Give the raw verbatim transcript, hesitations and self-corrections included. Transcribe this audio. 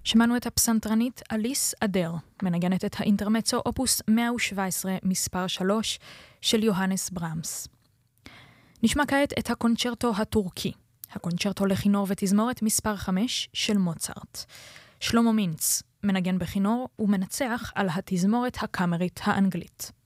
שמענו את הפסנתרנית אליס אדר, מנגנת את האינטרמצו אופוס מאה שבע עשרה מספר שלוש של יוהנס ברמס. נשמע כעת את הקונצ'רטו הטורקי, הקונצ'רטו לכינור ותזמורת מספר חמש של מוצרט. שלמה מינץ מנגן בכינור ומנצח על התזמורת הקאמרית האנגלית.